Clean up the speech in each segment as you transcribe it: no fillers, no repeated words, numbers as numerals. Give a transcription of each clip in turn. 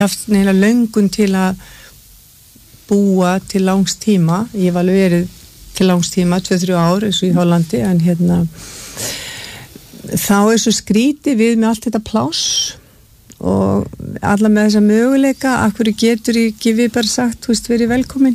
haft neila löngun til að búa til langs tíma. Ég var alveg verið til langs tíma, 2-3 ár eins og í Hollandi, en þá svo skrítið við með allt þetta pláss og alla með þessa möguleika, af hverju getur ekki við bara sagt, þú veist, verið velkomin.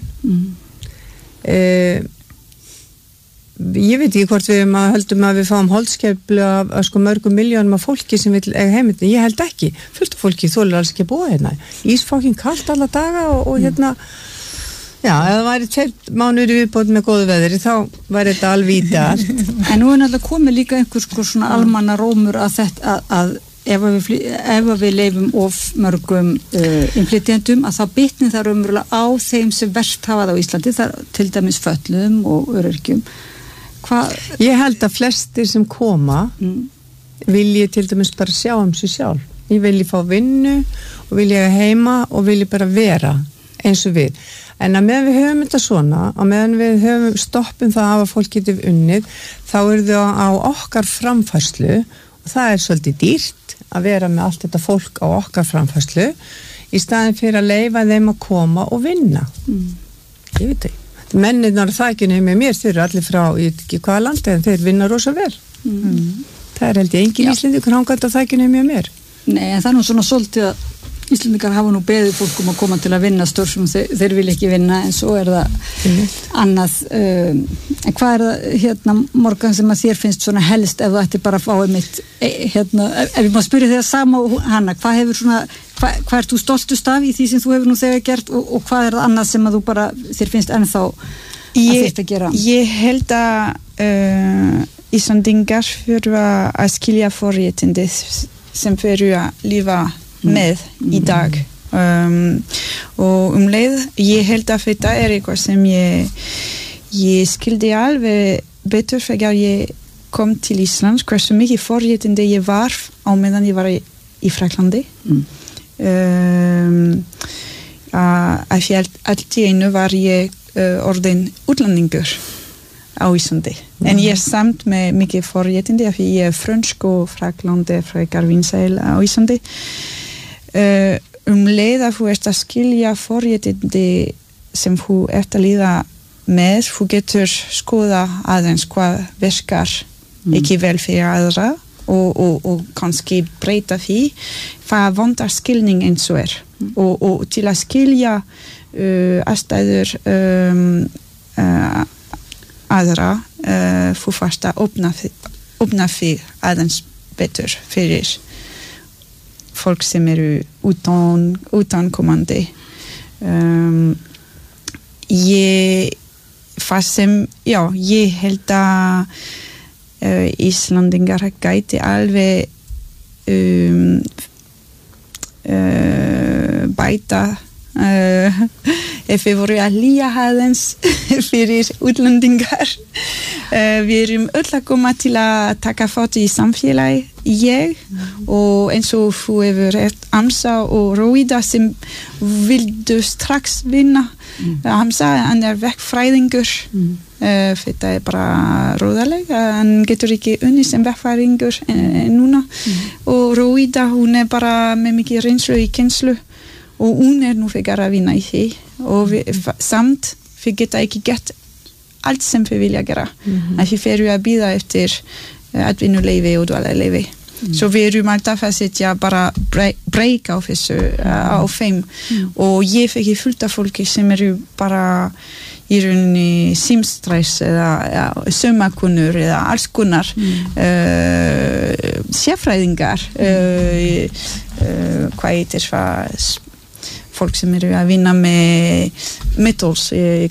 Ég veit ekki hvort við höldum að við fáum holdskeiflu af sko mörgum milljónum af fólki sem vil eiga heimildi. Ég held ekki. Fullt af fólki þolir alls ekki að búa hérna. Ísfokkin kalt alla daga og hérna, já, ef það væri 2 mánuðir í viðbót með góðu veðri, þá væri þetta alveg í dag. En nú náttúrulega komið líka einhvers svona almanna rómur að þetta, að ef við leifum of mörgum innflytjendum, að þá bitni það raunverulega á þeim sem verst hafa það á Íslandi, þar til dæmis fötluðum og öryrkjum. Ég held að flestir sem koma vilji til dæmis bara sjá sig sjálf. Ég vilji fá vinnu og vilji heima og vilji bara vera eins og við. En að meðan við höfum þetta svona, að meðan við stoppum það að fólk getur unnið, þá þau á okkar framfærslu og það svolítið dýrt að vera með allt þetta fólk á okkar framfærslu í staðin fyrir að leyfa þeim að koma og vinna. Ég veit ekki. Mennirnar á þakinu með mér, þeir eru allir frá, ég veit ekki hvaða landi, en þeir vinna rosa vel. Það held ég engin Íslendingur hangandi á þakinu með mér. Nei, en það nú svona svolítið að Íslendingar hafa nú beðið fólk að koma til að vinna störf sem þeir vil ekki vinna, en svo það annað. En hvað það hérna, Morgan, sem að þér finnst svona helst ef þú ætti bara að fá mitt hérna, ef ég má spyrja þig sama og hana, hvað hefur svona, hvað ert þú stoltust af í því sem þú hefur nú þegar gert og hvað það annað sem að þú bara, þér finnst ennþá að þetta að gera? Ég held að Íslendingar fyrir að skilja forréttindi sem fyrir að lifa með í dag og leið, ég held að þetta eitthvað sem ég skildi alveg betur þegar ég kom til Íslands, hversu mikið forréttindi ég var á meðan ég var í Fraklandi að ég allt í einu var ég orðin útlendingur á Íslandi, en ég samt með mikið forréttindi af því ég frönsk og Fraklandi frekar vinsæl á Íslandi. Leið að þú ert að skilja forréttindi sem þú ert að líða með, þú getur skoða aðeins hvað virkar ekki vel fyrir aðra og kannski breyta því það vantar skilning eins og og til að skilja aðstæður aðra þú fast að opna þig aðeins betur fyrir folk som utankommande. Ég held að Íslandingar gæti alveg bæta ef við voru að lýja aðeins fyrir útlendingar. Við erum öll að koma til að taka þátt í samfélagi, og eins og þú hefur Hamza og Róida sem vildu strax vinna. Hamza, hann verkfræðingur, þetta bara róðaleg, hann getur ekki unnið sem verkfræðingur núna, og Róida, hún bara með mikið reynslu í kennslu og hún nú þegar að vinna í því og samt við geta ekki gert allt sem við vilja gera, að við fyrir að bíða eftir atvinnuleyfi og dvalarleyfi. Så vi erum alltaf að setja bara breyka á þessu á þeim og ég fikk fullt af fólki sem bara í rauninni símstress eða saumakonur eða alls konar sérfræðingar hvað heitir það folk som að vinna með metals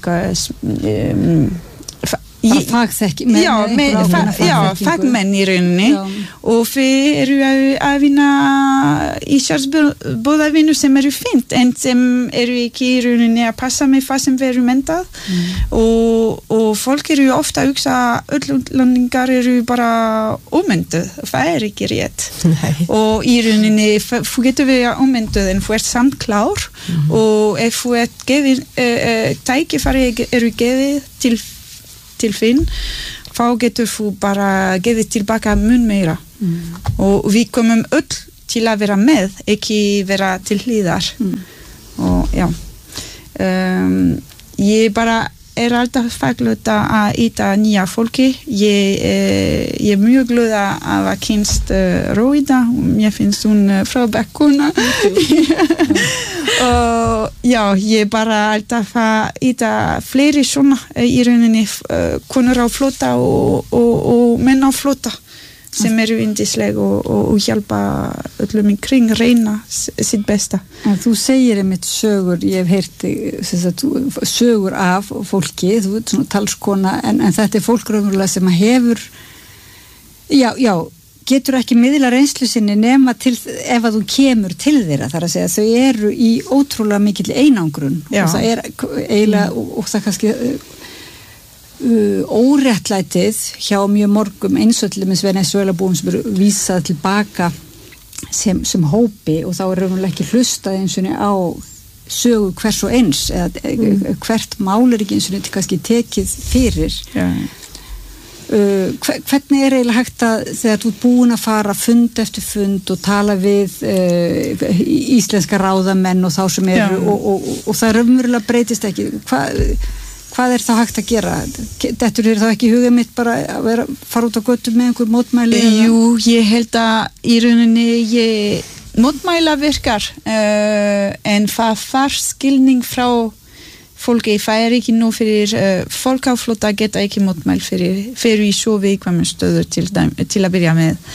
fagmenn í rauninni og við að vinna í sjálfsbóðavinnu sem fint en sem ekki í rauninni að passa með það sem við mentað og fólk ofta að hugsa útlendingar bara ómentuð, það ekki rétt og í rauninni þú getur verið ómentuð en þú ert samt klár og ef þú ert gefið tækifæri gefið til þinn, þá getur þú bara gefið tilbaka mun meira og við komum öll til að vera með, ekki vera til hliðar. Og já, ég bara alltaf faglut að íta nýja fólki. Ég mjög glöð að hafa kynst Róida, mér finnst hún frábær kona. Og já, ég bara alltaf að íta fleiri svona í rauninni konur á flótta og menn á flótta sem eru yndisleg og hjálpa öllum í kring reyna sitt besta. En þú segir einmitt sögur, ég hef heyrt sögur af fólki, þú ert svona talskona, en þetta fólk raunverulega sem hefur getur ekki miðla reynslu sinni nema til ef að þú kemur til þeirra, þar að segja þau eru í ótrúlega mikill einangrun og það eiginlega og það kannski óréttlætið hjá mjög morgum einsöllum eins Venezuela búum sem eru vísað tilbaka sem hópi og þá raunverulega ekki hlustað eins og á sögu hvers og eins eða hvert mál ekki eins og kannski tekið fyrir. Hvernig eiginlega hægt að þegar þú ert búin að fara fund eftir fund og tala við íslenska ráðamenn og þá sem eru og það raunverulega breytist ekki, hvað þá hægt að gera? Dettur þér þá ekki í huga mitt bara að fara út á götu með einhver mótmæli? Jú, ég held að í rauninni mótmæla virkar en það þarf skilning frá fólki, það ekki nú fyrir fólk á flótta geta ekki mótmæl fyrir í svo viðkvæmum stöður til að byrja með.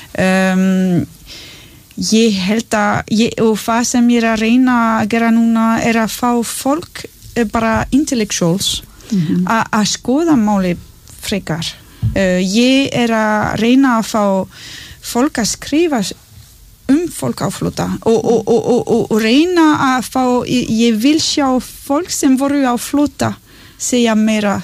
Ég held að og það sem ég að reyna að gera núna að fá fólk bara intellectuals að skoða máli frekar. Ég að reyna að fá fólk að skrifa fólk á flótta og reyna að fá, ég vil sjá fólk sem voru á flótta segja meira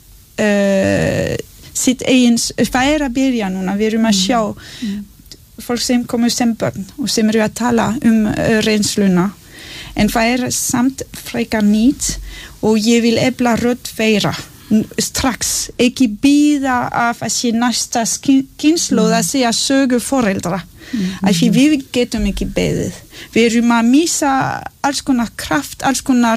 sitt eigins, það að byrja núna, við erum að sjá fólk sem komur sem börn og sem eru að tala reynsluna. En það samt frekar nýtt og ég vil efla rödd þeirra strax, ekki bíða af að sé næsta kynslóð að segja sögu foreldra. Af því við getum ekki beðið. Við erum að missa alls konar kraft, alls konar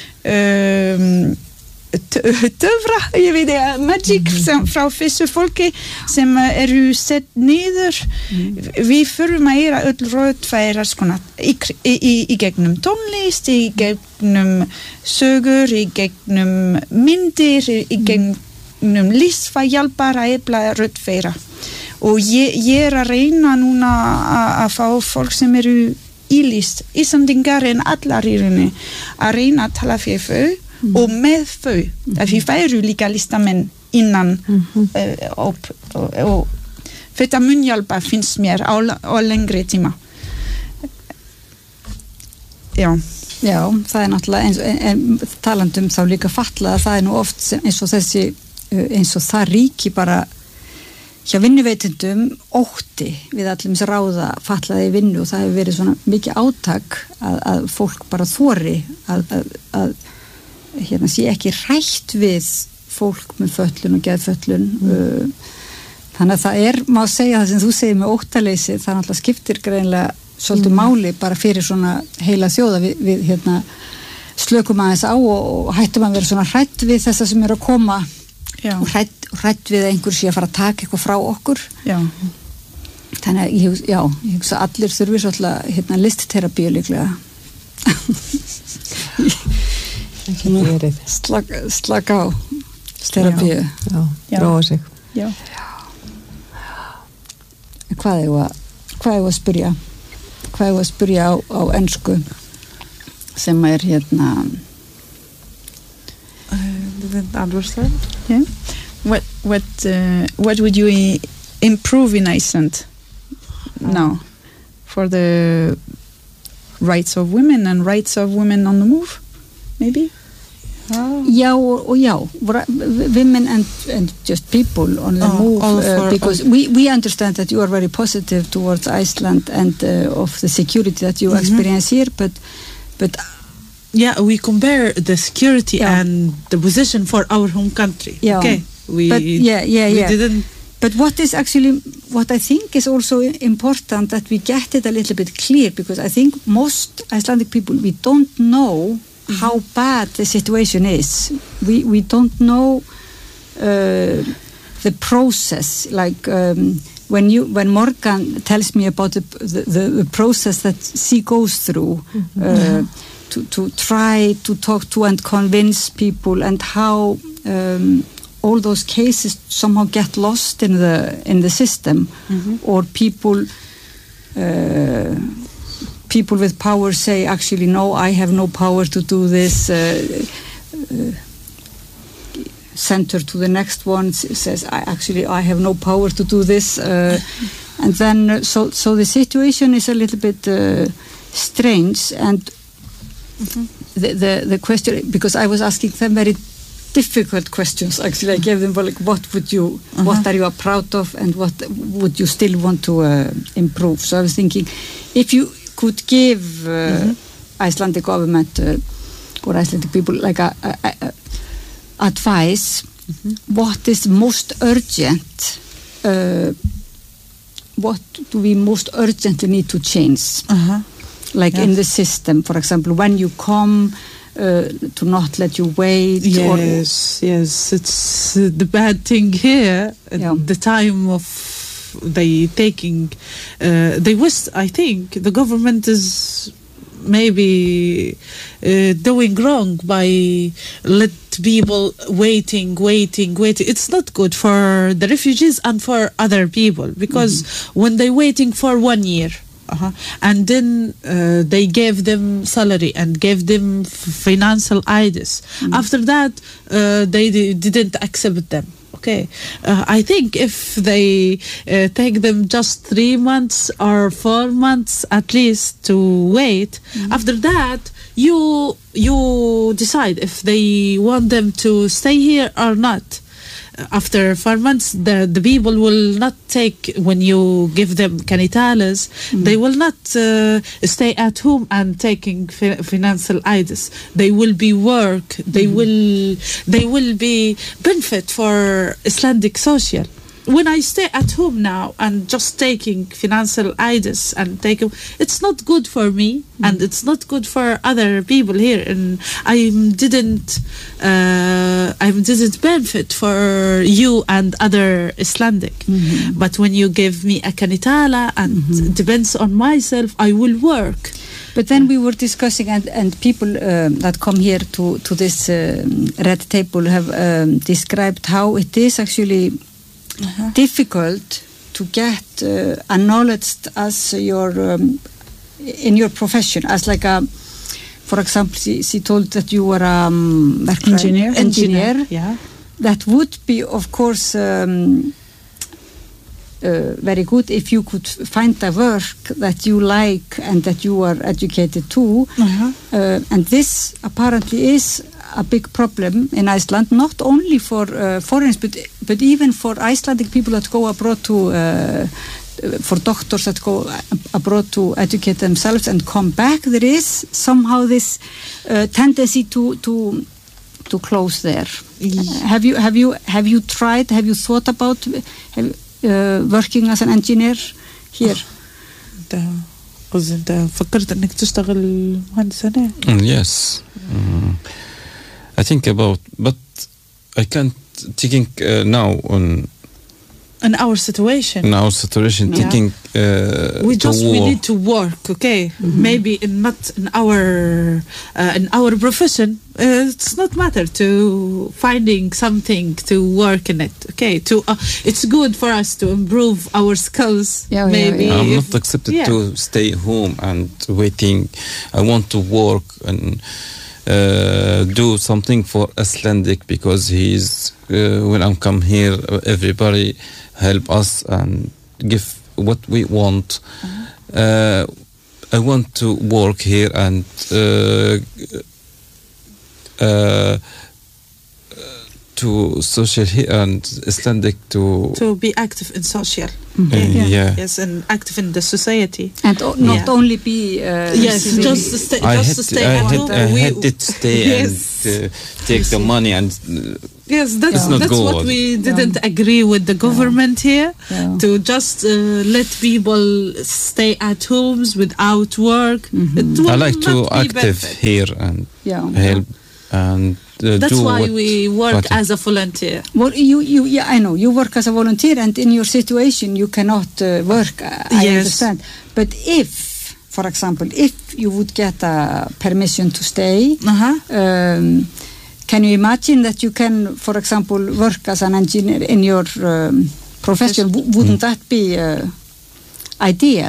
töfra, ég veit magic frá þessu fólki sem eru sett niður. Við þurfum að gera öll rödd svona í gegnum tónlist, í gegnum sögur, í gegnum myndir, í gegnum list að hjálpa að efla rödd þeirra. Og ég að reyna núna að fá fólk sem eru í list, Íslendingar en allar í rauninni, að reyna að tala fyrir þau og með þau, af því það eru líka listamenn innan og þetta mun hjálpa finnst mér á lengri tíma. Já, það náttúrulega talandum þá líka fatlað að það nú oft eins og það ríki bara hjá vinnuveitendum ótti við allum sem ráða fatlaði vinnu og það hefur verið svona mikið átak að fólk bara þori að sé ekki hrætt við fólk með fötlun og geðfötlun þannig að það má segja það sem þú segir með óttaleysi, það náttúrulega skiptir greinlega svolítið máli bara fyrir svona heila þjóða við slökum aðeins á og hættum að vera svona hrætt við þessa sem eru að koma og hrætt við að einhver sé að fara að taka eitthvað frá okkur. Þannig að ég hugsa allir þurfi svolítið listterapíu líklega. Slaka á terapíu. Róa sig. Hvað er að spyrja? Hvað er að spyrja á ensku sem didn't understand. Yeah. What would you improve in Iceland now for the rights of women and rights of women on the move, maybe? Já, women and just people on the move because we understand that you are very positive towards Iceland and of the security that you experience here, but yeah, we compare the security and the position for our home country. Yeah. Okay, we didn't But what I think is also important that we get it a little bit clear, because I think most Icelandic people, we don't know how bad the situation is. We don't know the process. Like when Morgan tells me about the process that she goes through to try to talk to and convince people, and how all those cases somehow get lost in the system, or people with power say, actually, no, I have no power to do this. Send her to the next one, says, I have no power to do this. And then, so the situation is a little bit strange. And the question, because I was asking them very difficult questions, actually. I gave them, like, what are you proud of, and what would you still want to improve? So I was thinking, if you could give Icelandic government or Icelandic people like a advice, what is most urgent, what do we most urgently need to change? In the system, for example, when you come, to not let you wait. Yes, it's the bad thing here. The time of they taking, I think the government is maybe doing wrong by let people waiting. It's not good for the refugees and for other people, because when they're waiting for 1 year, and then they gave them salary and gave them financial aids. After that, they didn't accept them. Okay, I think if they take them just 3 months or 4 months at least to wait, after that you decide if they want them to stay here or not. After 4 months, the people will not take, when you give them canitales, they will not stay at home and taking financial aids. They will be work. They will be benefit for Icelandic social. When I stay at home now and just taking financial aids and it's not good for me, and it's not good for other people here. And I didn't benefit for you and other Icelandic. But when you give me a canitala and depends on myself, I will work. But then we were discussing, and people that come here to this red table have described how it is actually difficult to get acknowledged as your in your profession, as like a, for example, she told that you were engineer. Yeah, that would be, of course, very good if you could find a work that you like and that you are educated to. And this apparently is a big problem in Iceland, not only for foreigners, but even for Icelandic people that go abroad for doctors that go abroad to educate themselves and come back. There is somehow this tendency to close there. Have you tried? Have you thought about working as an engineer here? فكرت انك تشتغل مهندس هنا؟ Yes. I think about, but I can't thinking now on in our situation. Thinking we need to work, okay? Maybe not in our profession. It's not matter to finding something to work in it, okay? It's good for us to improve our skills. Maybe I'm not accepted to stay home and waiting. I want to work and do something for Icelandic, because he's when I come here, everybody help us and give what we want. I want to work here and to social here and Icelandic to be active in social. Yes, and active in the society, and not only be just to stay at home. I had to stay and take the money and Yes, that's not good. what we didn't agree with the government here, to just let people stay at homes without work. It will I like to not be active perfect. here and help and That's do why what, we work what as a volunteer. Well, I know you work as a volunteer, and in your situation you cannot work. I understand. But if, for example, if you would get a permission to stay, can you imagine that you can, for example, work as an engineer in your profession? Wouldn't that be ideal?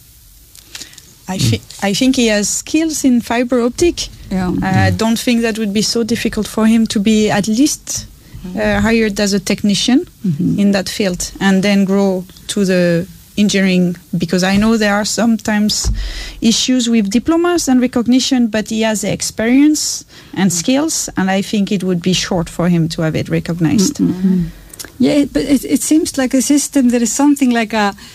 I think he has skills in fiber optic. I don't think that would be so difficult for him to be at least hired as a technician in that field and then grow to the engineering, because I know there are sometimes issues with diplomas and recognition, but he has the experience and skills, and I think it would be short for him to have it recognized. Yeah, but it seems like a system. There is something like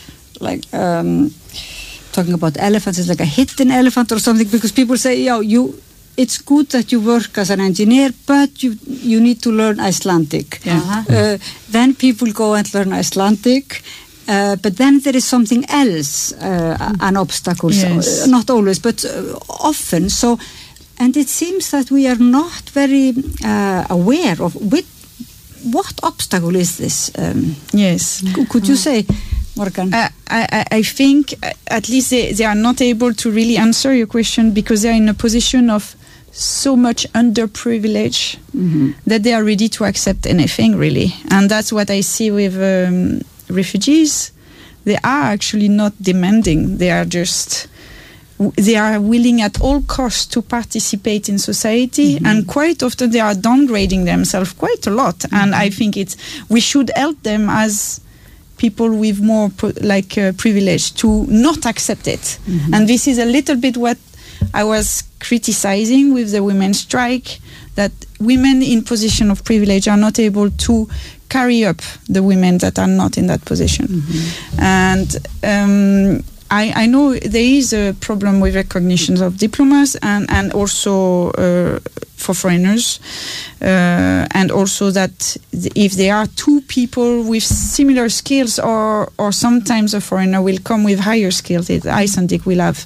talking about elephants, it's like a hidden elephant or something, because people say, it's good that you work as an engineer, but you need to learn Icelandic. Then people go and learn Icelandic, but then there is something else, an obstacle. Yes. Not always, but often. So, and it seems that we are not very aware of what obstacle is this. Yes. Could you say, Morgan? I think at least they are not able to really answer your question, because they are in a position of so much underprivilege that they are ready to accept anything, really. And that's what I see with refugees. They are actually not demanding. They are willing at all costs to participate in society, and quite often they are downgrading themselves quite a lot. And I think we should help them as people with more privilege to not accept it. And this is a little bit what I was criticizing with the women's strike, that women in position of privilege are not able to carry up the women that are not in that position. And I know there is a problem with recognition of diplomas and also for foreigners, and also that if there are two people with similar skills, or sometimes a foreigner will come with higher skills, Icelandic will have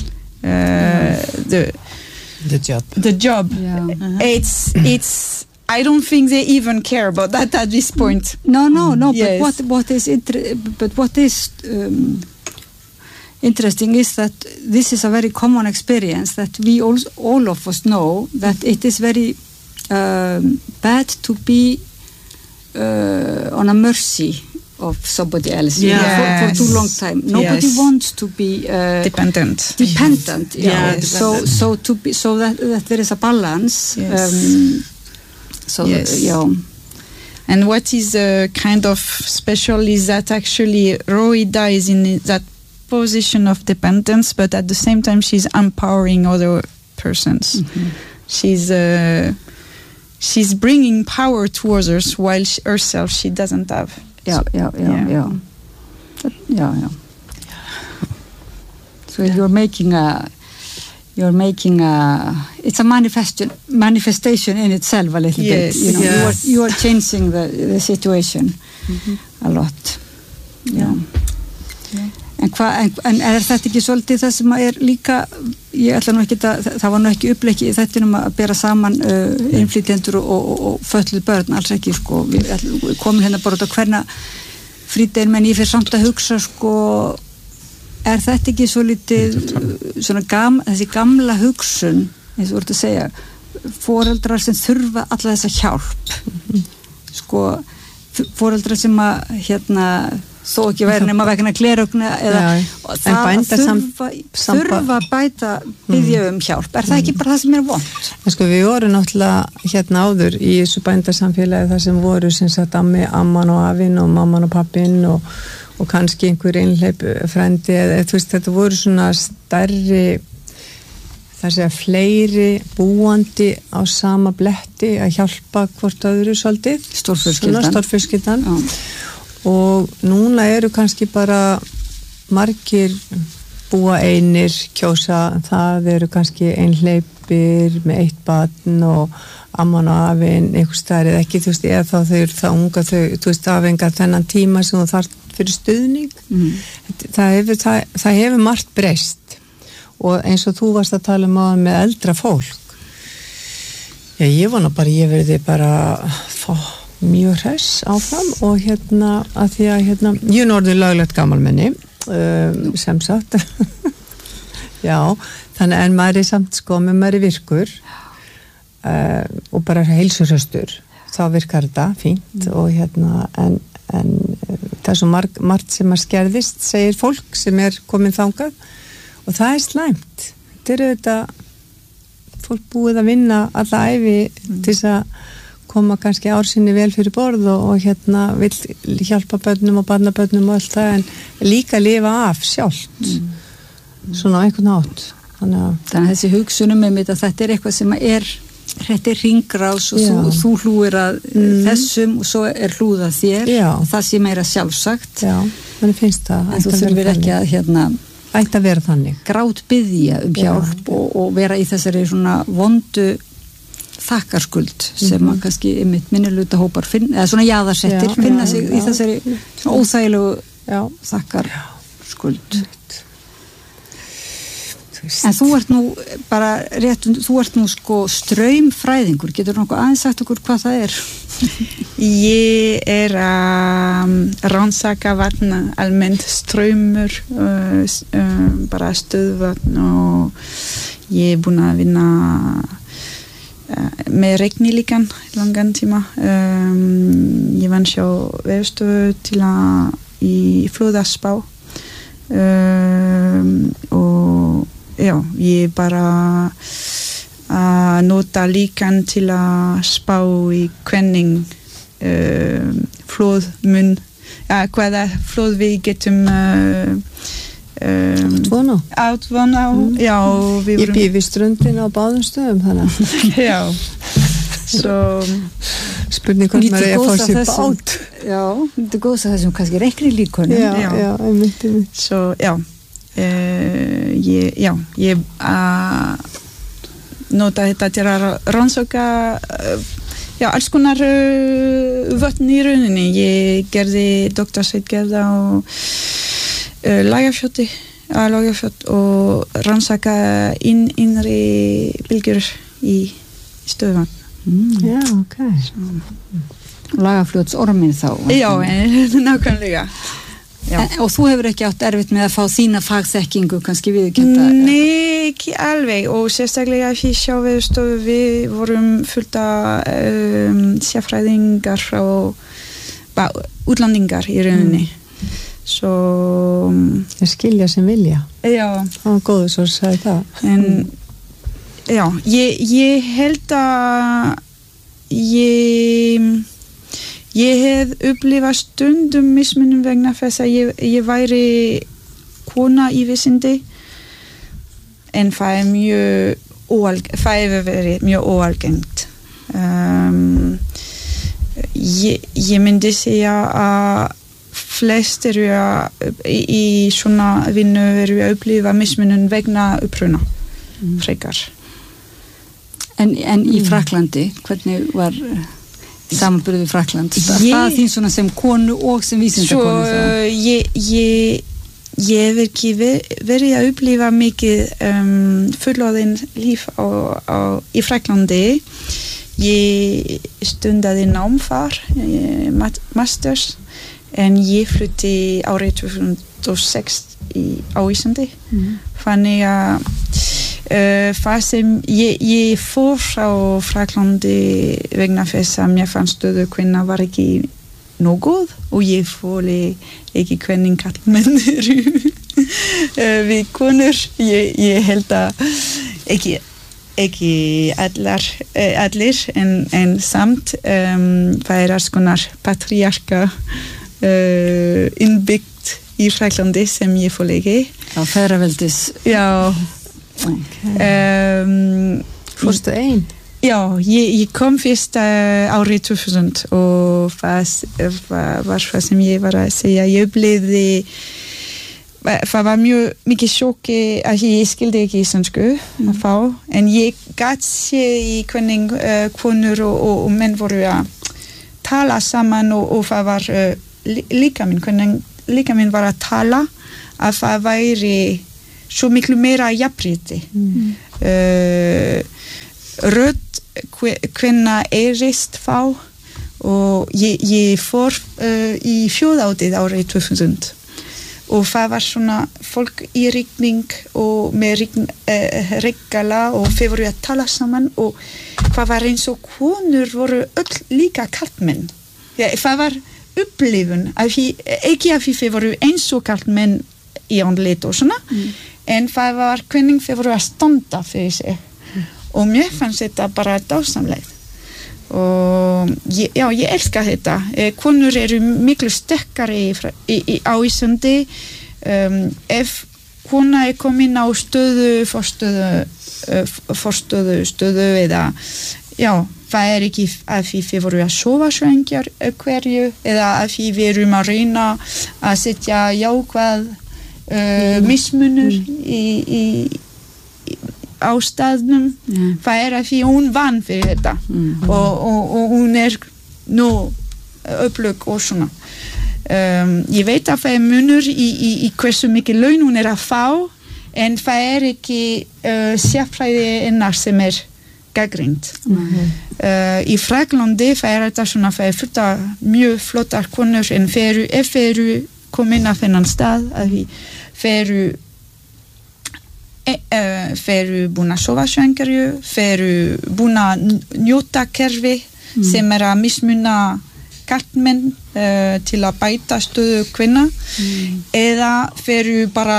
the job. The job. It's. I don't think they even care about that at this point. No. Yes. But what is interesting is that this is a very common experience, that we all of us know that it is very bad to be on a mercy of somebody else for too long time. Nobody wants to be dependent. So to be, so that there is a balance. And what is kind of special is that actually Roida is in that position of dependence, but at the same time she's empowering other persons. She's bringing power to others while herself she doesn't have. Yeah. So you're making it's a manifestation in itself a little bit. You are changing the situation a lot. En þetta ekki svolítið það sem er líka, ég ætla nú ekki það var nú ekki uppleiki í þettinum að bera saman innflytjendur og fötluð börn, alls ekki, sko. Við komum hérna bara út á hverna frídegin, menn ég fyrir samt að hugsa, sko, er þetta ekki svolítið svona þessi gamla hugsun, eins og voruð að segja, foreldrar sem þurfa alla þessa hjálp, sko, foreldrar sem að þó ekki væri nema vegna glerugna eða það að þurfa að biðja hjálp, er það ekki bara það sem er vont? Sko, við vorum náttúrulega áður í þessu bændasamfélagi þar sem voru sem sagt amman og afinn og mamman og pappinn og kannski einhver einhleip frendi eða þú veist, þetta voru svona stærri, það segja fleiri búandi á sama bletti að hjálpa hvort öðru svolítið, stórfjölskyldan. Og núna eru kannski bara margir búa einir, kjósa, það eru kannski einhleipir með eitt barn og amman og afinn einhver staðar eða ekki, þú veist, eða þá þau eru það unga þau, þú veist, afengar þennan tíma sem þú þarf fyrir stuðning. Það hefur margt breyst og eins og þú varst að tala áðan með eldra fólk. Já, ég vona bara, ég verði bara mjög hress áfram og að því að ég er orðið löglegt gamalmenni, sem sagt. Já, þannig en maður er samt með maður er virkur og bara heilsuhraustur, þá virkar þetta fínt og en það er svo margt sem að skerðist, segir fólk sem er komin þangað og það er slæmt. Þetta er þetta fólk búið að vinna alla ævi til þess að koma kannski ársinni vel fyrir borð og vill hjálpa börnum og barnabörnum og allt það en líka lifa af sjálft svona á einhvern hátt. Þannig að þessi hugsunum að þetta er eitthvað sem þetta er hringrás og þú hlúir að þessum og svo er hlúðað þér og það sé meira sjálfsagt. Já, mann finnst það. En þú þurfir ekki að ætti að vera þannig. Grátbiðja hjálp og vera í þessari svona vondu þakkarskuld sem að kannski minniluta hópar eða svona jaðarsettir finna sig í þessari svona óþægilegu þakkarskuld. En þú ert nú bara rétt, þú ert nú straumfræðingur, getur nokkuð aðeins sagt okkur hvað það er? Ég er að rannsaka vatn, almennt straumur, bara stöðvatn og ég er búin að vinna með regnilíkan langan tíma. Ég vann hjá Veðurstofu til að í flóðaspá og já, ég bara að nota líkan til að spá í hvernig flóðmun, hvaða flóð við getum átvona á. Já, ég býð við ströndin á báðum stöðum þannig. Já, svo spurning hvort maður er að fá sér bát. Já, þetta er góðs að þessum kannski reikri líkunum. Já, einmitt. Svo, já. Ég nota þetta til að rannsaka alls konar vötn í rauninni. Ég gerði doktorsritgerð á Lagarfljót og rannsaka innri bylgjur í stöðuvatn. Já, ok. Lagarfljótsorminn þá. Já, nákvæmlega. Og þú hefur ekki átt erfitt með að fá þína fagþekkingu kannski viðurkennda? Nei, ekki alveg og sérstaklega fyrir hjá Veðurstofu við vorum fullt af sérfræðingar frá útlendingar í rauninni. Svo þeir skilja sem vilja. Já. Það var góður svo að sagði það. En já, ég held að ég hef upplifað stundum mismunum vegna þess að ég væri kona í vísindi en það hefur verið mjög óalgengt. Ég myndi segja að flest eru í svona vinnu eru að upplifa mismunum vegna uppruna frekar. En í Frakklandi, hvernig var samanburður við Frakkland? Það þín svona sem konu og sem vísindakonu þá? Ég hef ekki verið að upplifa mikið fullorðin líf í Frakklandi. Ég stundaði nám þar, masters, en ég flutti árið 2006 á Íslandi. Þannig að það sem ég fór frá Frakklandi vegna þess að mér fannst stöðu kvenna var ekki nóguð og ég fóli ekki hvernig karlmenn eru við konur. Ég held að ekki allir en samt það er alls konar patriarka innbyggt í Frakklandi sem ég fóli ekki. Já, feðraveldis. Já. Fórstu ein? Já, ég kom fyrst árið 2000 og það var það sem ég var að segja. Ég upplifði það var mjög mikið sjokki að ég skildi ekki íslensku að fá, en ég gat séð í hvernig konur og menn voru að tala saman og það var líka minn var að tala að það væri svo miklu meira jafnrétti. Rödd kvenna erist fá og ég fór í Þjóðhátíð árið 2000 og það var svona fólk í rigning og með reggala og þau voru að tala saman og það var eins og konur voru öll líka karlmenn. Það var upplifun, ekki að þau voru eins og karlmenn í andlit og svona, en það var hvernig þau voru að standa fyrir sig. Og mér fannst þetta bara dásamlegt. Og ég elska þetta. Konur eru miklu sterkari á Íslandi. Ef kona komin á forstöðu eða það ekki að við voru að sofa svengjar hverju eða að við verum að reyna að setja jákvæð mismunur á staðnum. Það að því hún vann fyrir þetta og hún nú öflug og svona. Ég veit að það munur í hversu mikið laun hún að fá, en það ekki sérfræði innar sem gagnrýnt. Í Fraklandi það þetta svona, það fullt af mjög flottar konur, en ef þau eru komin að þennan stað að þau eru búin að sofa svengjarju, þau eru búin að njóta kerfi sem að mismuna karlmenn til að bæta stöðu kvenna, eða þau eru bara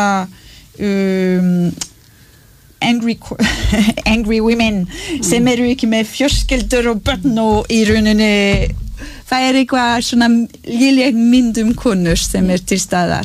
angry women sem eru ekki með fjölskyldur og börn og í rauninni það eitthvað svona léleg mynd konur sem til staðar.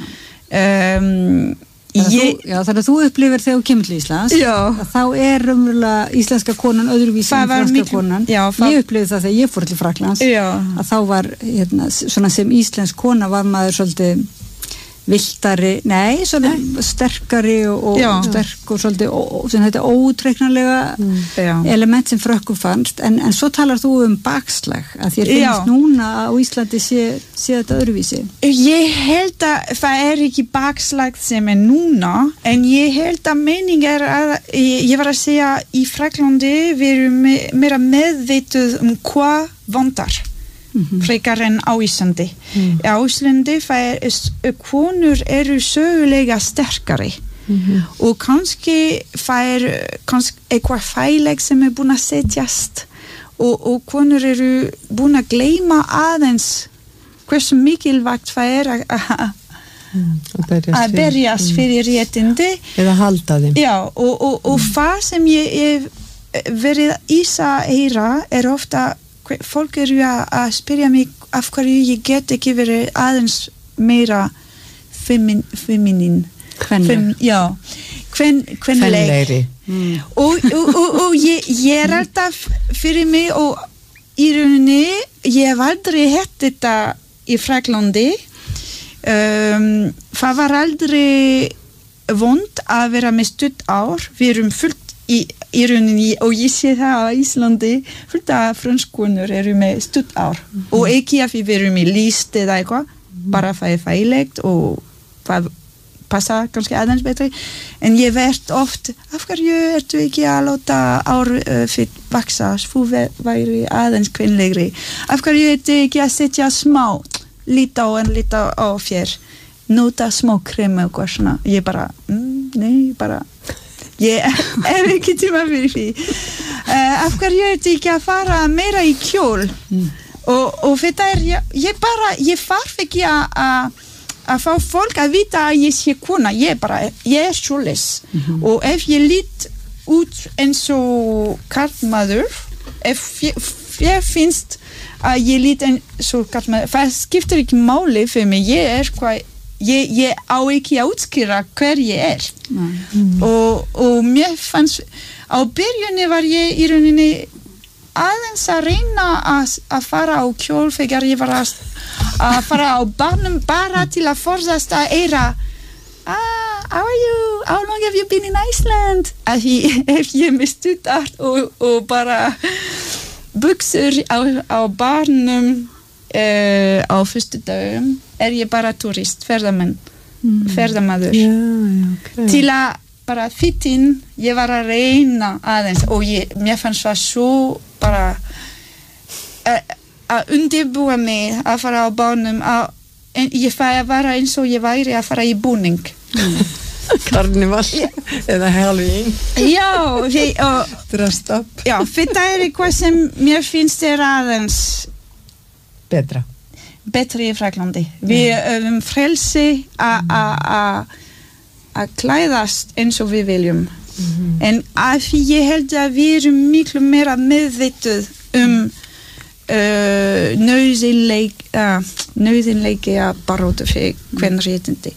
Þannig að þú upplifir þegar þú kemur til Íslands þá raunverulega íslenska konan öðruvísi en franska konan. Ég upplifði það þegar ég fór til Fraklands að þá var svona sem íslensk kona var maður svolítið viltari, svona sterkari og sterk og svolítið sem þetta óútreiknanlega element sem frökkum fannst, en svo talar þú bakslag, að þér finnst núna á Íslandi sé þetta öðruvísi. Ég held að það ekki bakslag sem núna, en ég held að meining að ég var að segja í Fraklandi við erum meira meðvituð hvað vantar. Frekar en á Íslandi. Á Íslandi konur eru sögulega sterkari og kannski það eitthvað fæleg sem búin að setjast og konur eru búin að gleyma aðeins hversu mikilvægt það að berjast fyrir réttindi eða halda þeim. Og það sem ég verið ísa heyra ofta fólk eru að spyrja mig af hverju ég get ekki verið aðeins meira feminin kvenlegri og ég alltaf fyrir mig og í rauninni ég hef aldrei hett þetta í Fraklandi. Það var aldrei vond að vera með stutt ár, við erum fullt í rauninni, og ég sé það á Íslandi fullt af franskonur eru með stutt ár og ekki að við verum í list eða eitthvað, bara það fælegt og það passa kannski aðeins betri, en ég verð oft af hverju ertu ekki að láta ár þitt vaksa, þú væri aðeins kvenlegri, af hverju ertu ekki að setja smá lita á þér, nota smá krem og svona, ég bara ég ekki tíma fyrir því. Af hverju ertu ekki að fara meira í kjól og þetta ég þarf ekki að fá fólk að vita að ég sé kona, ég svoleiðis og ef ég lít út eins og karlmaður, ef ég finnst að ég lít eins og karlmaður, það skiptir ekki máli fyrir mig, ég á ekki að útskýra hver ég og mér fannst á byrjunni var ég í rauninni aðeins að reyna að fara á kjól þegar ég var að fara á barnum bara til að forðast að how are you? How long have you been in Iceland? Ef ég með stuttart og bara buxur á barnum á fyrstu dagum ég bara turist, ferðamaður. Okay. Til að bara fitinn, ég var að reyna aðeins og mér fannst það svo bara að undirbúa mig að fara á bánum ég fæ að vara eins og ég væri að fara í búning. Karnival eða Halloween. Já, dressed up. Já, þetta eitthvað sem mér finnst aðeins betri í Fraklandi. Við höfum frelsi að klæðast eins og við viljum. En af ég held að við erum miklu meira meðvituð nauðsynleiki að baróta fyrir kvenréttindi.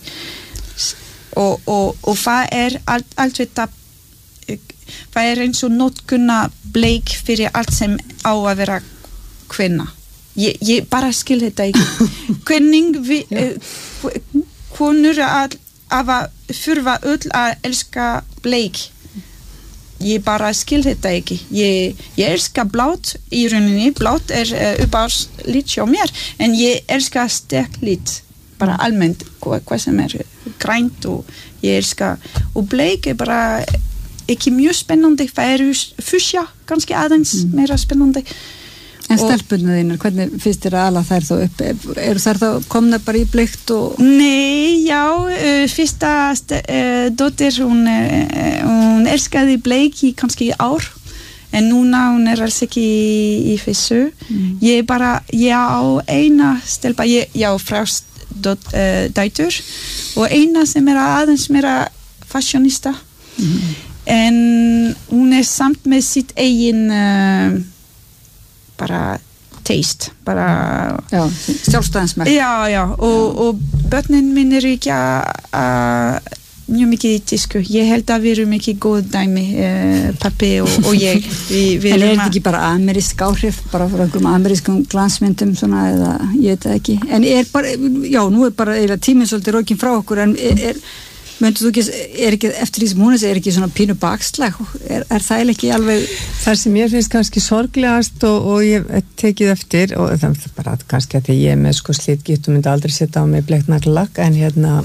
Og það allt þetta það eins og notkuna bleik fyrir allt sem á að vera kvinna. Ég bara skil þetta ekki. Hvernig konur að þurfa öll að elska bleik. Ég bara skil þetta ekki. Ég elska blátt í rauninni. Blátt uppáhaldslit hjá mér. En ég elska sterk lit. Bara almennt. Hvað sem grænt og ég elska. Og bleik bara ekki mjög spennandi. Það fusja kannski aðeins meira spennandi. En stelpunni þínar, hvernig finnst þér að ala þær þá upp? Eru þær þá komna bara í bleikt og... Nei, já, fyrsta dóttir, hún elskaði bleik í kannski ár, en núna hún alls ekki í fyrstu. Ég á eina stelpa, ég á dætur, og eina sem aðeins meira fashionista, en hún samt með sitt eigin... bara taste, bara sjálfstæðansmerk. Já, og börnin mín ekki mjög mikið í tísku. Ég held að við erum ekki góð dæmi, pappi og ég. En þetta ekki bara amerísk áhrif, bara frá einhverjum amerískum glansmyndum svona, eða ég veit það ekki. En bara, já, nú bara eiginlega tíminn svolítið rókin frá okkur, en myndu þú ekki, eftir því sem hún ekki svona pínu bakslag, það ekki alveg... Það sem ég finnst kannski sorglegast og ég tekið eftir, og það er bara kannski að ég með slitgitt og myndi aldrei setja á mig bleikt naglalakk, en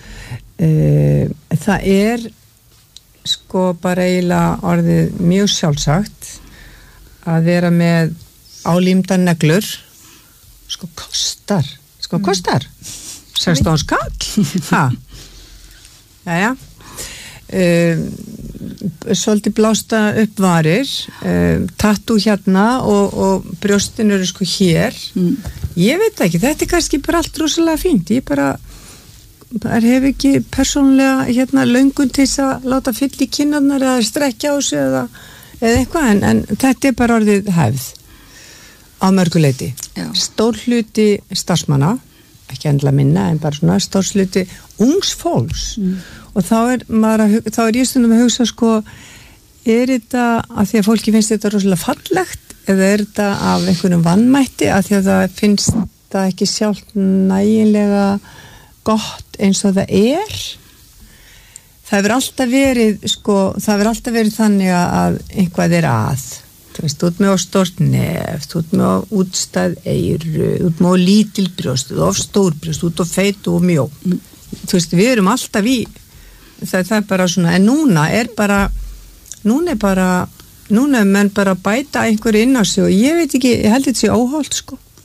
það bara eiginlega orðið mjög sjálfsagt að vera með álímdar neglur, kostar 16 skall, Jæja, svolítið blásta upp varir, tattoo hérna og brjóstin eru hér. Ég veit ekki, þetta kannski bara allt rosalega fínt. Ég bara hef ekki persónulega löngun til að láta fyll í kinnarnar eða strekja á sig eða eitthvað, en þetta bara orðið hefð á mörgu leyti. Stór hluti starfsmanna, ekki endilega minna, en bara svona stór hluti ungs fólks. Og þá ég stundum að hugsa þetta að því að fólki finnst þetta rosalega fallegt, eða þetta af einhvernum vannmætti að því að það finnst það ekki sjálft nægilega gott eins og það það hefur alltaf verið þannig að einhvað að þú veist, út með stórt nef, út með útstæð eyru, út með lítil brjóst, of stór brjóst, út og feit og mjó. Þú veist, við erum alltaf í það bara svona, en núna er menn bara að bæta einhverju inn á sig og ég veit ekki, ég held þetta sé óholt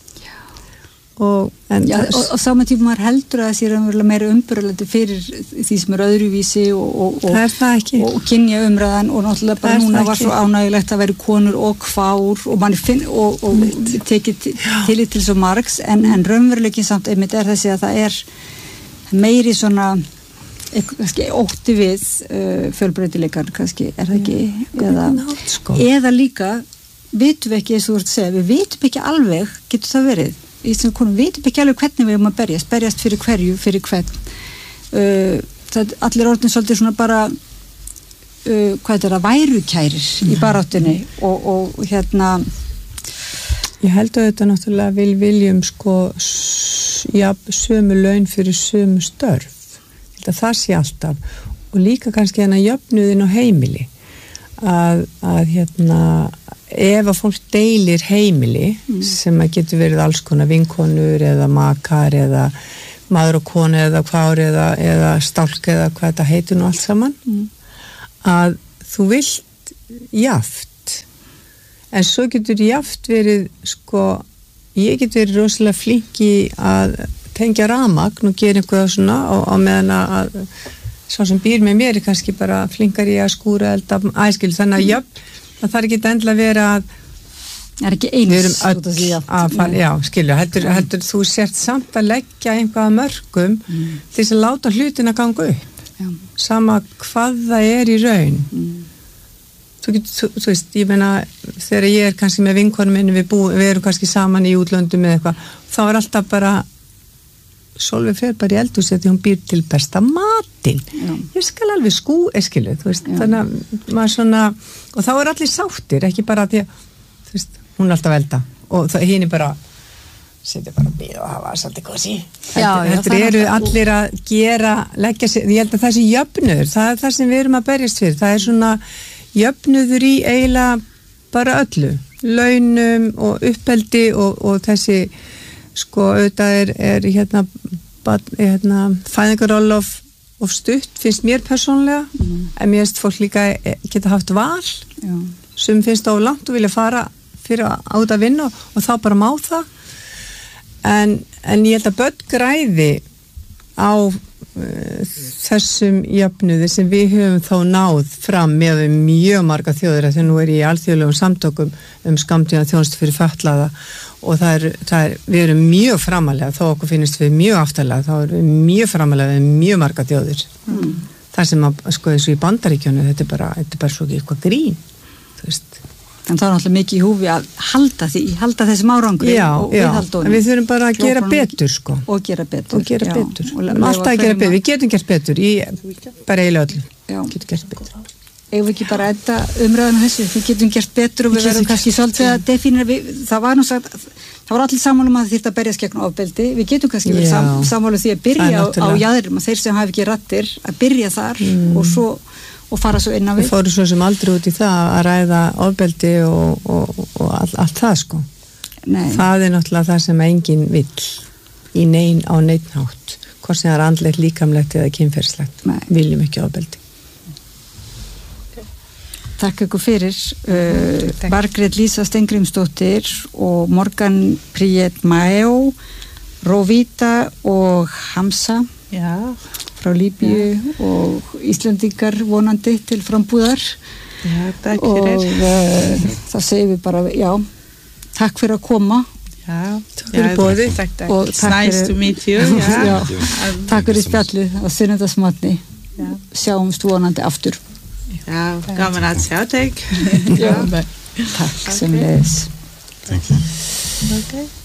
og saman tíma maður heldur að það sé raunverulega meira umburðalandi fyrir því sem öðruvísi og kynja umræðan og náttúrulega bara núna var svo ánægilegt að vera konur og kvár og manni og tekið til svo margs en raunveruleikin samt einmitt þessi að það meiri svona kannski ótti við fjölbreytileikar kannski, það ekki eða líka vitum við ekki, eins og þú ert að segja, við vitum ekki alveg, getur það verið í þessum konum, vitum ekki alveg hvernig við erum að berjast fyrir hverju, fyrir hvern það allir orðin svolítið svona bara hvað er það, værukærir í baráttunni og ég held að þetta náttúrulega viljum sömu laun fyrir sömu störf held að það sé alltaf og líka kannski jöfnuðin á heimili að ef að fólk deilir heimili sem að getur verið alls konar vinkonur eða makar eða maður og konu eða kvár eða stálk eða hvað þetta heitir nú allt saman að þú vilt jaft en svo getur jaft verið ég get verið rosalega flinki að tengja rafmagn og gera eitthvað svona á meðan að sá sem býr með mér kannski bara flinkar í að skúra þannig að jöfn það þarf ekki endilega að vera að það ekki eins út af því já, skilju, heldur þú sért samt að leggja einhvað að mörgum til þess að láta hlutina ganga upp sama hvað það í raun þú veist, ég meina þegar ég kannski með vinkonum minni við erum kannski saman í útlöndum eða eitthvað, þá alltaf bara Sólveig fer bara í eldhúsið því hún býr til besta matinn ég skal alveg skilu þú veist, þannig að maður svona og þá allir sáttir, ekki bara því að þú veist, hún alltaf elda og hinn bara setja bara bíð og hafa svolítið kosi þetta eru allir að leggja sig, ég held að það sé jöfnuður það það sem við erum að berjast fyrir það svona jöfnuður í eiginlega bara öllu launum og uppeldi og þessi auðvitað fæðingarorlof of stutt finnst mér persónlega en mér finnst fólk líka geta haft val sem finnst á langt og vilja fara fyrir át að vinna og þá bara má það en ég held að börn græði á þessum jöfnuði sem við höfum þá náð fram með mjög marga þjóðir þegar nú ég í alþjóðlegum samtökum skammtíma þjónustu fyrir fatlaða og við erum mjög framalega þó okkur finnst við mjög aftarlega þá erum við mjög framalega við mjög marga þjóðir þar sem að eins og í Bandaríkjunum þetta er bara svo ekki eitthvað grín þú veist en það náttúrulega mikið í húfi að halda þessum árangri og viðhalda en við þurfum bara að gera betur og gera betur alltaf að gera betur, við getum gert betur bara eiginlega öllu getum gert betur ef við ekki bara enda umræðan þessu við getum gert betur og við verðum kannski svolítið að definera það var allir sammála að þyrfti að berjast gegn ofbeldi við getum kannski verið sammála því að byrja á jaðrum að þeir sem hafi ekki rattir að byrja þar og fara svo inn á við. Við fórum svo sem aldrei út í það að ræða ofbeldi og allt það Nei. Það náttúrulega það sem enginn vill í á neinn hátt hvort sem það andlegt, líkamlegt eða kynferðislegt viljum ekki ofbeldi. Takk ykkur fyrir Margrét Lísa Steingrímsdóttir og Morgan Priet Maeo Rovita og Hamza frá Líbíu og Íslendingar vonandi til frambúðar takk og það segir við bara takk fyrir að koma takk fyrir boðið og it's nice to meet you takk fyrir spjallið á sunnudagsmorgni sjáumst vonandi aftur gaman að sjá þig takk sem leiðis Thank you. Okay.